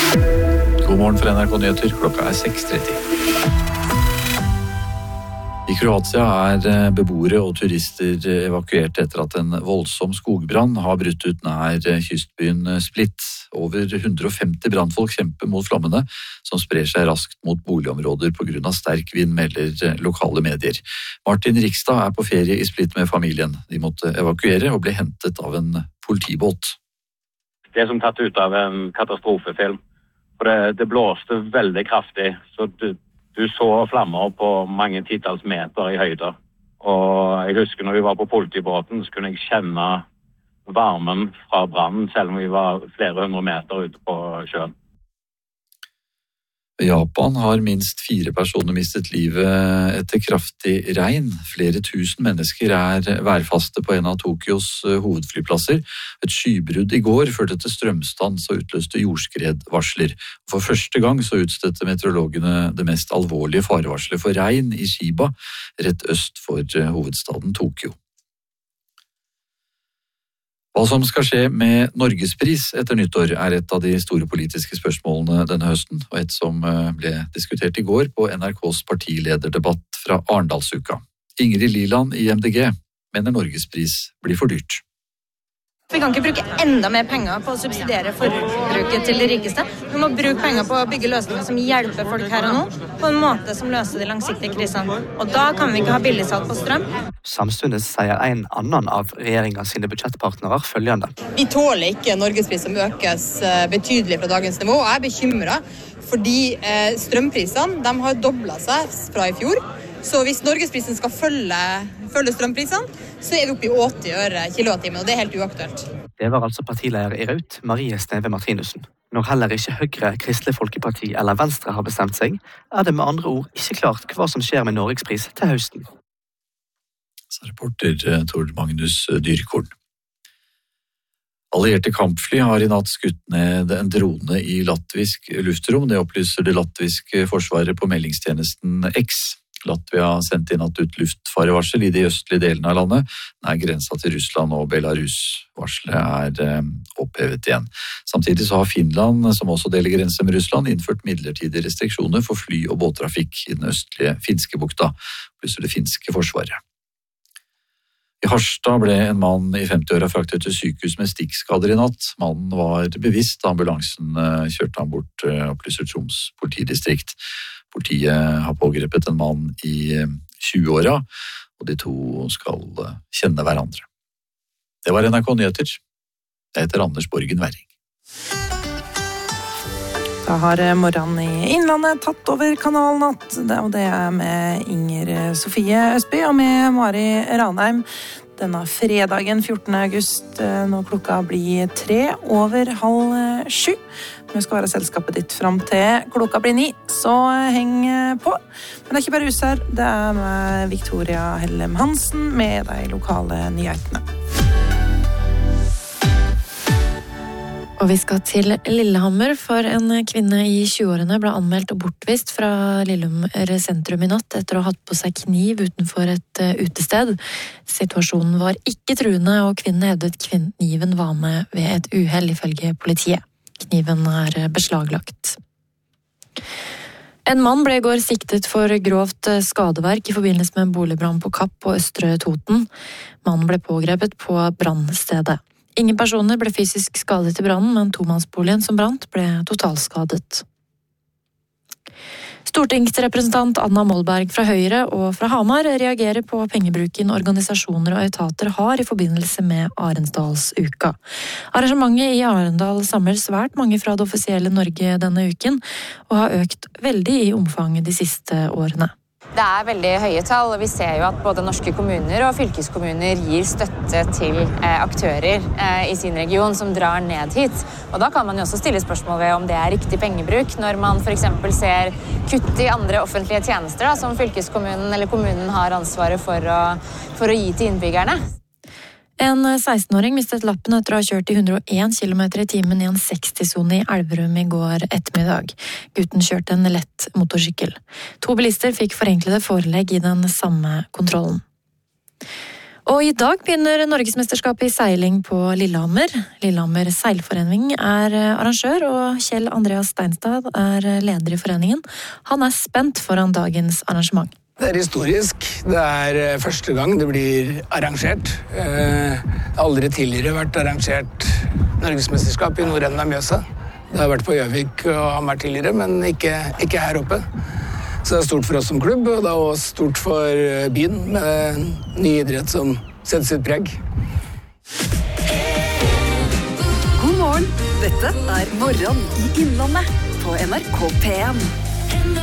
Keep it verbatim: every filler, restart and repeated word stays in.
God morgen fra N R K Nyheter, klokka er seks tretti. I Kroatia er beboere og turister evakuert etter at en voldsom skogbrann har brutt ut nær kystbyen Split. Over hundre og femti brannfolk kjemper mot flammene, som sprer seg raskt mot boligområder på grunn av sterk vind, melder lokale medier. Martin Rikstad er på ferie i Split med familien. De måtte evakuere og ble hentet av en politibåt. Det er som tatt ut av en katastrofefilm. For det, det blåste veldig kraftig, så du, du så flammer på mange titalls meter i høyde. Og jeg husker når vi var på politibåten, så kunne jeg kjenne varmen fra brannen, selv om vi var flere hundre meter ute på sjøen. Japan har minst fire personer mistet livet etter kraftig regn. Flere tusen mennesker er værfaste på en av Tokyos hovedflyplasser. Et skybrudd i går førte til strømstans og utløste jordskredvarsler. For første gang så utstedte meteorologene det mest alvorlige farevarselet for regn i Shiba, rett øst for hovedstaden Tokyo. Hva som skal skje med Norgespris etter nyttår er et av de store politiske spørsmålene denne høsten, og et som ble diskutert i går på N R K's partilederdebatt fra Arendalsuka. Ingrid Liland i M D G mener Norgespris blir for dyrt. Vi kan ikke bruke enda mer penger på å subsidiere forbruket til de rikeste. Vi må bruke penger på å bygge løsninger som hjelper folk her og nå, på en måte som løser de langsiktige krisene. Og da kan vi ikke ha billigsalg på strøm. Samtidig sier en annen av regjeringens sine budsjettpartnere følgende. Vi tåler ikke Norgespris som økes betydelig fra dagens nivå, og jeg er bekymret fordi strømprisene de har doblet seg fra i fjor. Så hvis Norgesprisen skal følge, følge strømprisene, så er vi oppe i åtti øre kilowattimen, og det er helt uaktuelt. Det var altså partileder i Raudt, Marie Sneve Martinussen. Når heller ikke Høyre, Kristelig Folkeparti eller Venstre har bestemt seg, er det med andre ord ikke klart hva som skjer med Norgespris til høsten. Så reporter Tord Magnus Dyrkorn. Allierte kampfly har i natt skutt ned en drone i latvisk luftrom. Det opplyser det latviske forsvaret på meldingstjenesten X. Latvia sendte i natt ut luftfarevarsel i de østlige delene av landet, nær grensa til Russland og Belarus. Varselet er opphevet igjen. Samtidig så har Finland, som også deler grense med Russland, innført midlertidige restriksjoner for fly- og båttrafikk i den østlige finske bukta, opplyser det finske forsvaret. I Harstad ble en mann i femti-åra fraktet til sykehus med stikkskader i natt. Mannen var bevisst da ambulansen kjørte han bort, opplyser Troms politidistrikt. Politiet har pågrepet en mann i tjue-åra, og de to skal kjenne hverandre. Det var N R K Nyheter. Jeg heter Anders Borgen Werring. Da har morgenen i Innlandet tatt over Kanal Natt, og det er med Inger Sofie Østby og med Mari Ranheim. Denne fredagen fjortende august, når klokka blir tre over halv sju. Vi skal være selskapet ditt frem til klokka blir ni, så heng på. Men det er ikke bare hus her, det er med Victoria Hellem Hansen med de lokale nyhetene. Og vi skal til Lillehammer, for en kvinne i tjue-årene ble anmeldt og bortvist fra Lillehammer sentrum i natt etter å ha hatt på seg kniv utenfor et utested. Situasjonen var ikke truende, og kvinnen hevdet kniven var med ved et uhell ifølge politiet. Kniven er beslaglagt. En mann ble i går siktet for grovt skadeverk i forbindelse med en boligbrann på Kapp på Østre Toten. Mannen ble pågrepet på brannstedet. Ingen personer ble fysisk skadet i brannen, men tomannsboligen som brant ble totalskadet. Stortingsrepresentant Anna Molberg fra Høyre og fra Hamar reagerer på pengebruken organisasjoner og etater har i forbindelse med Arendalsuka. Arrangementet i Arendal samler svært mange fra det offisielle Norge denne uken, og har økt veldig i omfang de siste årene. Det er veldig høye tall, og vi ser jo at både norske kommuner og fylkeskommuner gir støtte til aktører i sin region som drar ned hit. Og da kan man jo også stille spørsmål ved om det er riktig pengebruk, når man for eksempel ser kutt i andre offentlige tjenester da, som fylkeskommunen eller kommunen har ansvaret for å, for å gi til innbyggerne. En seksten-åring mistet lappen etter å ha kjørt i hundre og en kilometer i timen i en seksti-sone i Elverum i går ettermiddag. Gutten kjørte en lett motorsykkel. To bilister fikk forenklede forelegg i den samme kontrollen. Og i dag begynner Norgesmesterskapet i seiling på Lillehammer. Lillehammer Seilforening er arrangør, og Kjell Andreas Steinstad er leder i foreningen. Han er spent foran dagens arrangement. Det er historisk. Det er første gang det blir arrangert. Det har aldri tidligere vært arrangert Norgesmesterskap i nordenden av Mjøsa. Det har vært på Gjøvik og Hamar tidligere, men ikke, ikke her oppe. Så det er stort for oss som klubb, og det er også stort for byen med en ny idrett som setter sitt preg. God morgen, dette er Morgen i Innlandet på N R K P en.